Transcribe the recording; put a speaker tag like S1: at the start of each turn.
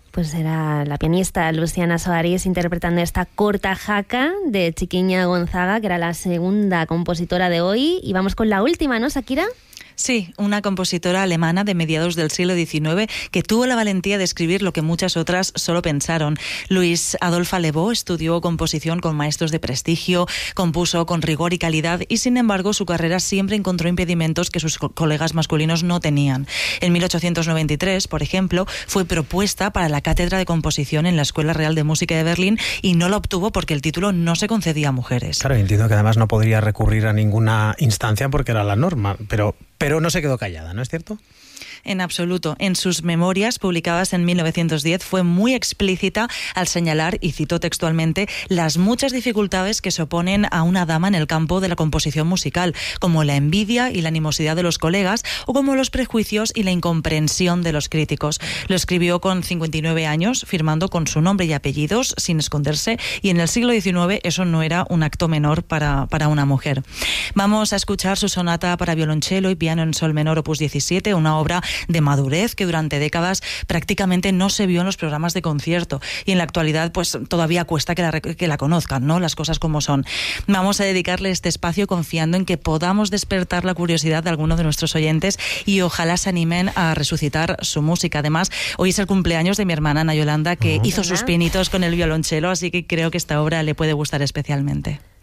S1: Pues era la pianista Luciana Soares interpretando esta corta jaca de Chiquiña Gonzaga, que era la segunda compositora de hoy. Y vamos con la última, ¿no, Shakira?
S2: Sí, una compositora alemana de mediados del siglo XIX que tuvo la valentía de escribir lo que muchas otras solo pensaron. Louise Adolphe Levaux estudió composición con maestros de prestigio, compuso con rigor y calidad y, sin embargo, su carrera siempre encontró impedimentos que sus colegas masculinos no tenían. En 1893, por ejemplo, fue propuesta para la cátedra de composición en la Escuela Real de Música de Berlín y no la obtuvo porque el título no se concedía a mujeres.
S3: Claro, entiendo que además no podría recurrir a ninguna instancia porque era la norma, pero no se quedó callada, ¿no es cierto?
S2: En absoluto. En sus memorias, publicadas en 1910, fue muy explícita al señalar, y cito textualmente, las muchas dificultades que se oponen a una dama en el campo de la composición musical, como la envidia y la animosidad de los colegas, o como los prejuicios y la incomprensión de los críticos. Lo escribió con 59 años, firmando con su nombre y apellidos, sin esconderse, y en el siglo XIX eso no era un acto menor para una mujer. Vamos a escuchar su sonata para violonchelo y piano en sol menor, opus 17, una obra de madurez que durante décadas prácticamente no se vio en los programas de concierto y en la actualidad pues todavía cuesta que la conozcan, ¿no? Las cosas como son. Vamos a dedicarle este espacio confiando en que podamos despertar la curiosidad de alguno de nuestros oyentes y ojalá se animen a resucitar su música. Además, hoy es el cumpleaños de mi hermana Ana Yolanda, que hizo sus pinitos con el violonchelo, así que creo que esta obra le puede gustar especialmente.